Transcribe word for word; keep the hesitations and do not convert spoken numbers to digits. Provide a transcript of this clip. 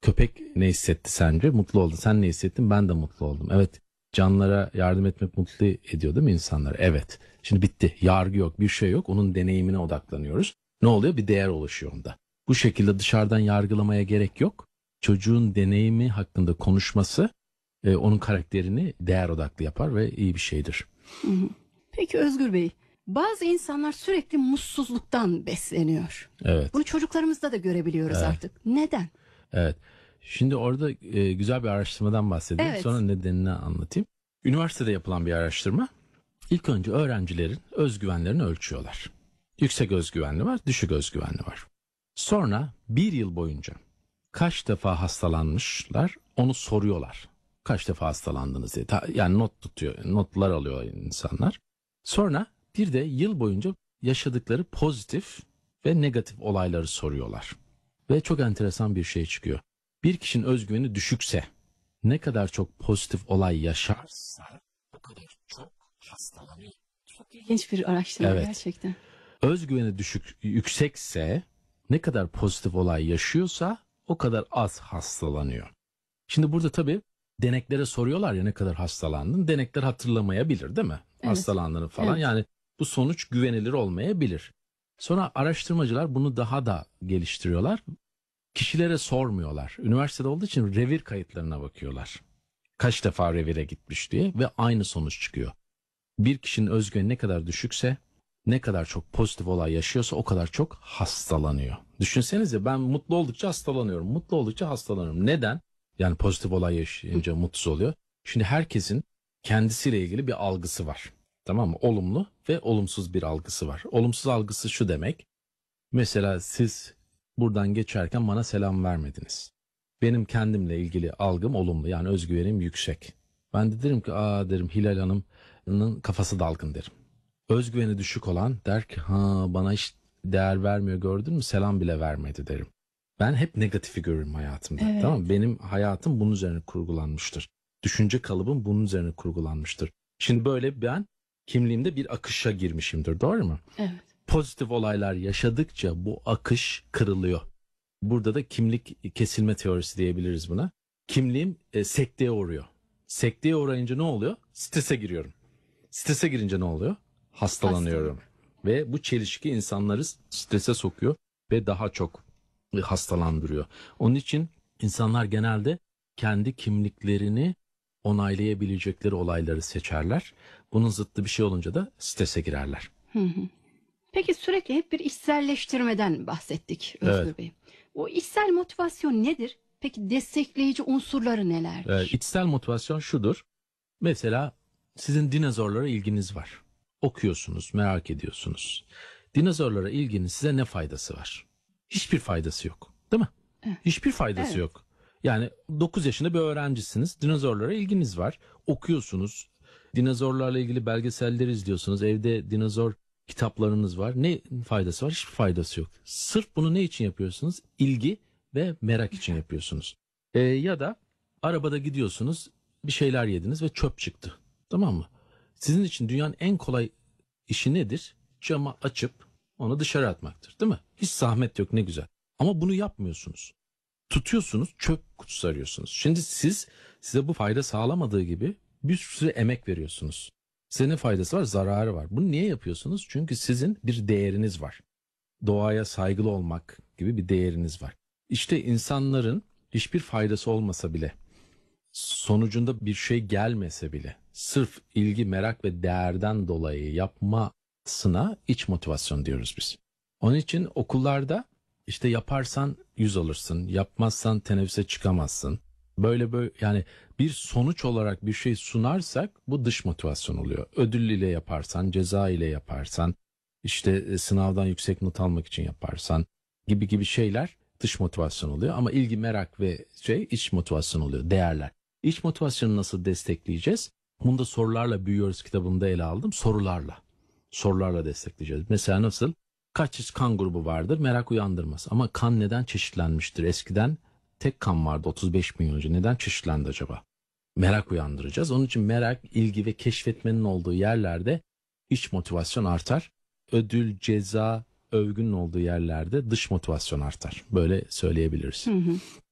Köpek ne hissetti sence? Mutlu oldu. Sen ne hissettin? Ben de mutlu oldum. Evet. Canlılara yardım etmek mutlu ediyor değil mi insanları? Evet. Şimdi bitti. Yargı yok, bir şey yok. Onun deneyimine odaklanıyoruz. Ne oluyor? Bir değer oluşuyor onda. Bu şekilde dışarıdan yargılamaya gerek yok. Çocuğun deneyimi hakkında konuşması e, onun karakterini değer odaklı yapar ve iyi bir şeydir. Hı hı. Peki Özgür Bey, bazı insanlar sürekli mutsuzluktan besleniyor. Evet. Bunu çocuklarımızda da görebiliyoruz Evet. artık. Neden? Evet. Şimdi orada e, güzel bir araştırmadan bahsedeyim. Evet. Sonra nedenini anlatayım. Üniversitede yapılan bir araştırma. İlk önce öğrencilerin özgüvenlerini ölçüyorlar. Yüksek özgüvenli var, düşük özgüvenli var. Sonra bir yıl boyunca kaç defa hastalanmışlar onu soruyorlar. Kaç defa hastalandınız diye. Yani not tutuyor, notlar alıyor insanlar. Sonra bir de yıl boyunca yaşadıkları pozitif ve negatif olayları soruyorlar. Ve çok enteresan bir şey çıkıyor. Bir kişinin özgüveni düşükse, ne kadar çok pozitif olay yaşarsa o kadar çok hastalanıyor. Çok ilginç bir araştırma Evet. gerçekten. Özgüveni düşük, yüksekse, ne kadar pozitif olay yaşıyorsa o kadar az hastalanıyor. Şimdi burada tabii deneklere soruyorlar ya ne kadar hastalandın. Denekler hatırlamayabilir değil mi? Evet. Hastalandığını falan. Evet. Yani bu sonuç güvenilir olmayabilir. Sonra araştırmacılar bunu daha da geliştiriyorlar. Kişilere sormuyorlar. Üniversitede olduğu için revir kayıtlarına bakıyorlar. Kaç defa revire gitmiş diye ve aynı sonuç çıkıyor. Bir kişinin özgüveni ne kadar düşükse, ne kadar çok pozitif olay yaşıyorsa o kadar çok hastalanıyor. Düşünsenize ben mutlu oldukça hastalanıyorum. Mutlu oldukça hastalanıyorum. Neden? Yani pozitif olay yaşayınca mutsuz oluyor. Şimdi herkesin kendisiyle ilgili bir algısı var. Tamam mı? Olumlu ve olumsuz bir algısı var. Olumsuz algısı şu demek. Mesela siz buradan geçerken bana selam vermediniz. Benim kendimle ilgili algım olumlu, yani özgüvenim yüksek. Ben de derim ki aa derim Hilal Hanım'ın kafası dalgın derim. Özgüveni düşük olan der ki ha bana hiç değer vermiyor, gördün mü, selam bile vermedi derim. Ben hep negatifi görürüm hayatımda. Evet. Tamam mı? Benim hayatım bunun üzerine kurgulanmıştır. Düşünce kalıbım bunun üzerine kurgulanmıştır. Şimdi böyle ben kimliğimde bir akışa girmişimdir, doğru mu? Evet. Pozitif olaylar yaşadıkça bu akış kırılıyor. Burada da kimlik kesilme teorisi diyebiliriz buna. Kimliğim e, sekteye uğruyor. Sekteye uğrayınca ne oluyor? Strese giriyorum. Strese girince ne oluyor? Hastalanıyorum. Hastalık. Ve bu çelişki insanları strese sokuyor ve daha çok e, hastalandırıyor. Onun için insanlar genelde kendi kimliklerini onaylayabilecekleri olayları seçerler. Bunun zıttı bir şey olunca da strese girerler. Hı hı. Peki sürekli hep bir içselleştirmeden bahsettik Özgür Evet. Bey. O içsel motivasyon nedir? Peki destekleyici unsurları nelerdir? Evet, içsel motivasyon şudur. Mesela sizin dinozorlara ilginiz var. Okuyorsunuz, merak ediyorsunuz. Dinozorlara ilginin size ne faydası var? Hiçbir faydası yok, değil mi? Evet. Hiçbir faydası Evet. yok. Yani dokuz yaşında bir öğrencisiniz. Dinozorlara ilginiz var. Okuyorsunuz. Dinozorlarla ilgili belgeseller izliyorsunuz. Evde dinozor kitaplarınız var. Ne faydası var? Hiçbir faydası yok. Sırf bunu ne için yapıyorsunuz? İlgi ve merak için yapıyorsunuz. Ee, ya da arabada gidiyorsunuz, bir şeyler yediniz ve çöp çıktı. Tamam mı? Sizin için dünyanın en kolay işi nedir? Camı açıp onu dışarı atmaktır, değil mi? Hiç zahmet yok, ne güzel. Ama bunu yapmıyorsunuz. Tutuyorsunuz, çöp kutusu arıyorsunuz. Şimdi siz, size bu fayda sağlamadığı gibi bir sürü emek veriyorsunuz. Size ne faydası var? Zararı var. Bunu niye yapıyorsunuz? Çünkü sizin bir değeriniz var. Doğaya saygılı olmak gibi bir değeriniz var. İşte insanların hiçbir faydası olmasa bile, sonucunda bir şey gelmese bile, sırf ilgi, merak ve değerden dolayı yapmasına iç motivasyon diyoruz biz. Onun için okullarda işte yaparsan yüz alırsın, yapmazsan teneffüse çıkamazsın. Böyle böyle, yani bir sonuç olarak bir şey sunarsak bu dış motivasyon oluyor. Ödül ile yaparsan, ceza ile yaparsan, işte e, sınavdan yüksek not almak için yaparsan gibi gibi şeyler dış motivasyon oluyor. Ama ilgi, merak ve şey iç motivasyon oluyor, değerler. İç motivasyonu nasıl destekleyeceğiz? Bunu da Sorularla Büyüyoruz kitabımda ele aldım. Sorularla. Sorularla destekleyeceğiz. Mesela nasıl? Kaç çeşit kan grubu vardır? Merak uyandırmaz. Ama kan neden çeşitlenmiştir? Eskiden tek kan vardı otuz beş bin yıl önce. Neden çeşitlendi acaba? Merak uyandıracağız. Onun için merak, ilgi ve keşfetmenin olduğu yerlerde iç motivasyon artar. Ödül, ceza, övgünün olduğu yerlerde dış motivasyon artar. Böyle söyleyebiliriz. Hı hı.